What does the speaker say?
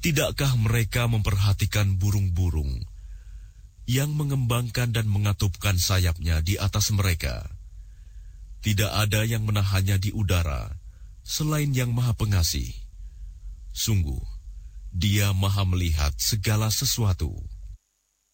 Tidakkah mereka memperhatikan burung-burung yang mengembangkan dan mengatupkan sayapnya di atas mereka? Tidak ada yang menahannya di udara selain Yang Maha Pengasih. Sungguh, Dia Maha melihat segala sesuatu.